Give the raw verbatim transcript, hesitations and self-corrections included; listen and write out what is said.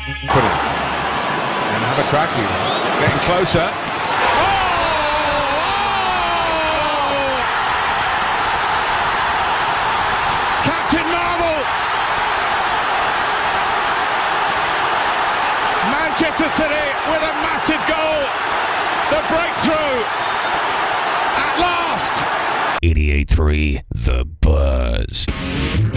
Put it. And have a crack. He's getting closer. Oh! Captain Marvel! Manchester City with a massive goal. The breakthrough at last. eighty-eight point three The Buzz.